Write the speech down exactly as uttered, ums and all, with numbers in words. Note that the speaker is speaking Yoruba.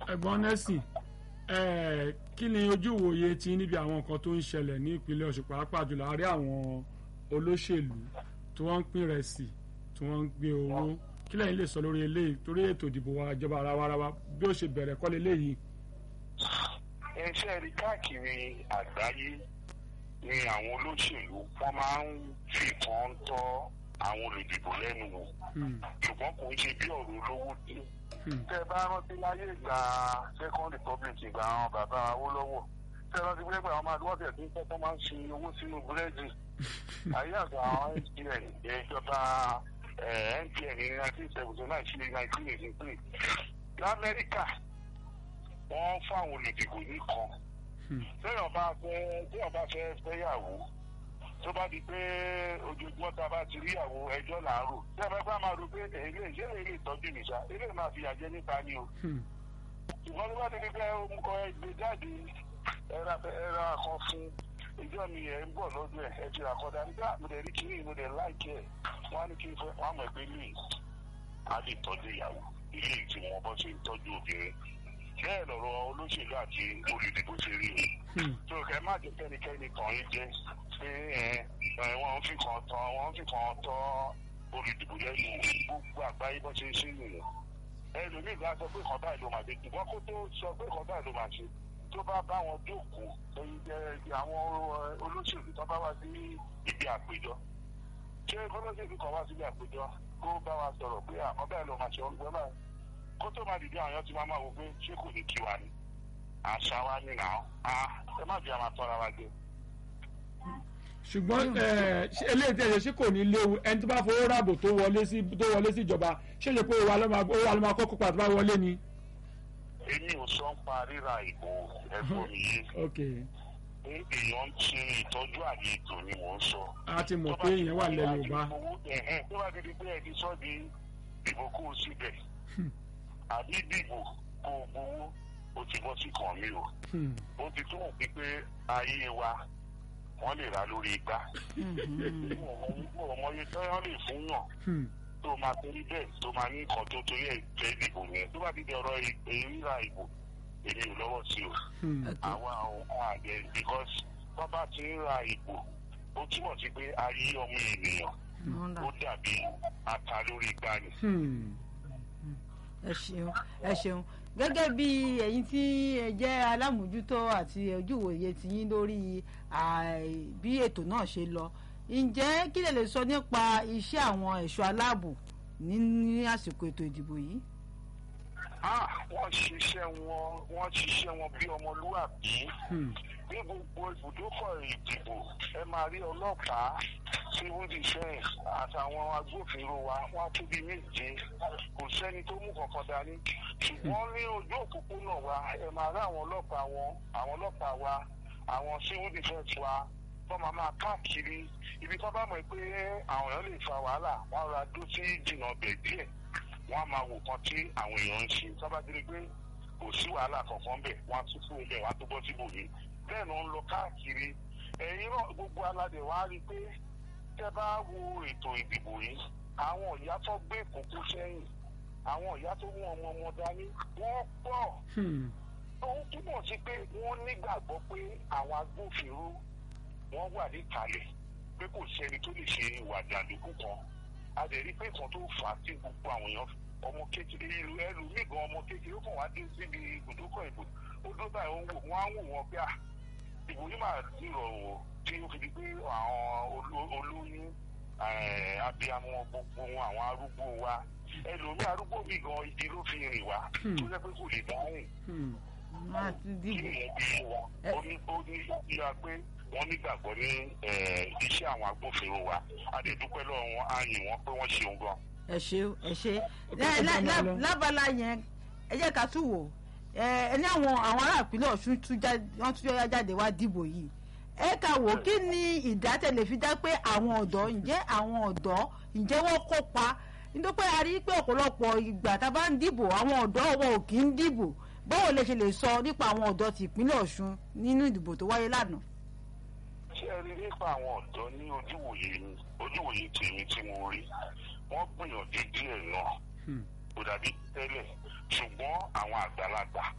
ẹ̀gbọ́n Nelson kí ni ojú ìwòye tí níbi àwọn nǹkan tó ń ṣẹlẹ̀ ní ìpínlẹ̀ Ọ̀ṣun pàápàá jùlọ àárẹ̀ àwọn olóṣèlú tí wọ́n ń pín rẹsì tí wọ́n ń gbé owó kí lẹ́yìn lè sọ lórí eléyìí torí ètò ìdìbò wa ìjọba àrawarawa bí ó ṣe bẹ̀rẹ̀ kọ́ leléyìí. ẹṣẹ́ rí káàkiri àgbáyé ni àwọn olóṣèlú wọ́n máa ń fi kan tọ́ àwọn olùdìbò lẹ́nu wò ṣùgbọ́n kò ń ṣe bí ọ̀rọ̀ olówó dé. tẹ bá rántí láyé ìgbà second republic ìgbà àwọn bàbá Awólọ́wọ̀ tẹ rántí pé àwọn máa wọ́n tẹ̀ tó ń tọ́ máa ń ṣe owó sínú búrẹ́dì ayé àgbà àwọn N P N ìjọba N P N ní nineteen seventy nine sí nineteen eighty three lamẹ́ríkà wọ́n fún àwọn olùdìbò nìkan téèyàn bá fẹ́ téèyàn bá fẹ́ fẹ́yàwó tó bá di pé ojoojúmọ́ tá a bá ti rí ìyàwó ẹjọ́ làárò tí a bá bá máa ro pé èlé ìṣe èlé ìtọ́jú nìṣá èlé máa fi àjẹ níta ni o ṣùgbọ́n tó bá ti di pé orúkọ ẹgbẹ́ jáde ẹ̀rọ kan fún ìjọ mi ẹ̀ ń bọ̀ lọ́dún ẹ̀ ẹ̀ ti rà kọ́dà nígbà mo dẹ̀ rí kiri mo dẹ̀ láìkẹ́ ẹ̀ wọ́n á ní kí n fẹ́ wọ́n á mọ̀ pé lè á lè tọ́jú ìyàwó ilé tí wọ́n bọ́ sí tọ́jú obìnrin bẹ́ẹ̀ lọ̀rọ̀ olóṣèlú àti olùdìbò ṣe rí o tó kẹ́ má jẹ́ kẹ́nikẹ́ni kàn yín jẹ́ pé wọ́n fi kàn tán wọ́n fi kàn tọ́ olùdìbò lẹ́nu gbogbo àgbáyé bọ́ ṣe ń ṣe nìyẹn ẹlòmíì bá sọ pé kàn báyìí ló máa ṣe ṣùgbọ́n kó tó sọ pé kàn báyìí ló máa ṣe tó bá bá wọn jókòó àwọn olóṣèlú tó bá wá sí ibi àpéjọ ṣé olóṣèlú kan wá sí ibi àpéjọ kó bá wa sọ̀rọ̀ pé àwọn báyìí ló máa ṣe ọ̀gbẹ́ báyìí kó tó máa dìde àwọn tí máa máa wò pé ṣé kò ní kí wa ni àṣà wa ní nà á ẹ má jẹ́ àmà tọ́ra wa jẹ. ṣùgbọ́n eléyìí tí ẹ ṣe ṣé kò ní léwu ẹni tó bá fowó ráàbò tó wọlé sí tó wọlé sí ìjọba ṣé ṣe pé owó alọ́ máa kọ́kọ́ pàtó bá wọlé ni. èmi ò sọ ń pa ríra ìbò ẹ̀fọ́ mi yé èèyàn ń ṣe ìtọ́jú àlejò ni mò ń sọ. a ti mọ̀ pé èèyàn wà lẹ́ Yorùbá. tó bá ti di pé ẹ ti sọ́ di ìbò kó o síbẹ̀ àbí dìbò kó o gbowó o ti bọ́ sí kàn mí o ó ti tún wọ́n pé ayé wa wọ́n lè ra lórí igbá ọmọye tó wọ́n lè fún yàn tó máa torí bẹ́ẹ̀ tó máa ní nǹkan tó torí ẹ̀ jẹ́ ìdìbò yẹn tó bá ti di ọ̀rọ̀ ríra ìbò èmi ò lọ́wọ́ sí o àwa òun àgbẹ̀ because tó bá ti ń ra ìbò ó túmọ̀ sí pé ayé ọmọ ènìyàn ó dàbí ata lórí igbá ni. ẹ ṣeun ẹ ṣeun gẹ́gẹ́ bí ẹ̀yin tí ẹ jẹ́ alámòjútó àti ojúwòye tiyín lórí bí ètò náà ṣe lọ ǹjẹ́ kí lè lè sọ nípa iṣẹ́ àwọn ẹ̀ṣọ́ aláàbò ní àsìkò ètò ìdìbò yìí. wọ́n ṣiṣẹ́ wọn wọ́n ṣiṣẹ́ wọn bí ọmọlúwàbí ní gbogbo ibùdókọ̀ ìdìbò ẹ máa rí ọlọ́pàá civil defence àtàwọn agbófinró wa wọ́n á tó bí méje kò sẹ́ni tó mú kankan dání ṣùgbọ́n ní ojú òpópónà wa ẹ máa rí àwọn ọlọ́pàá wọn àwọn ọlọ́pàá wa àwọn civil defence wa wọ́n máa máa káàkiri ibi tó bá mọ̀ pé àwọn èèyàn lè fa wàhálà wọ́n ra dó sí jìnnà bẹ̀ díẹ̀ wọ́n á máa wò kan tí àwọn èèyàn ń ṣe tó bá dé pé kò sí wàhálà kankan bẹ̀ wọ́n á tún fún ilẹ̀ wọ́n á tó bọ́ síbòmí bẹ́ẹ̀ ló ń lọ káàkiri ẹ̀yin náà gbogbo aládé wa rí i pé tẹ́ bá wo ètò ìdìbò yìí àwọn ìyá tó gbé kókó sẹ́yìn àwọn ìyá tó mú ọmọ ọmọ dání wọ́n pọ̀ ohun túbọ̀ sí pé wọ́n nígbàgbọ́ pé àwọn agbófinró wọ́n wà níkàlẹ̀ pé kò sẹ́ni tó lè ṣe ìwà jàǹdùkú kan a lè rí pé kan tó fà á sí gbogbo àwọn èèyàn ọmọ kékeré ìlú ẹlú nígan ọmọ kékeré ó kàn wá dé síbi ibùdókọ̀ ìbò ó dó báyìí ó ń wò wọ́n á wò wọ́n pé à ìbò yìí máa dìrọ̀rùn o tí ó fi di pé àwọn olóyún abiyamọ gbogbo àwọn arúgbó wa ẹlòmí arúgbó mi gan igi ló fi rìn wá tó jẹ́ pé kò lè dáhùn kí ni mo bí wa ó ní ó ní ìyá pé wọ́n nígbàgbọ́ ní iṣẹ́ àwọn agbófinró wa a lè dúpẹ́ lọ́wọ́ wọn á yìn wọ́n pé wọ́n ṣeun gan. ẹ ṣe ẹ ṣe lábala yẹn ẹ jẹ́ ká tún wò ẹ ní àwọn àwọn ará ìpínlẹ̀ Ọ̀ṣun wọ́n tún yọ jáde wá dìbò yìí ẹ ká wò kí ni ìdátẹ̀lẹ̀ fi dá pé àwọn ọ̀dọ́ ǹjẹ́ àwọn ọ̀dọ́ ǹjẹ́ wọ́n kópa nítorí pé a rí pé ọ̀pọ̀lọpọ̀ ìgbà tá a bá ń dìbò àwọn ọ̀dọ́ wọn ò kì í dìbò báwo lè ṣe lè sọ nípa àwọn ọ̀dọ́ ti ìpínlẹ̀ Ọ̀ṣun nínú ìdìbò tó wáyé lánàá. ṣé ẹ rí nípa àwọn ọ̀dọ́ ní ojúwòye ojúwòye tèmi tí mo rí wọ́n gbìyànjú díẹ̀ náà kò dàbí tẹ́lẹ̀ ṣùgbọ́n àwọn àgbàlagbà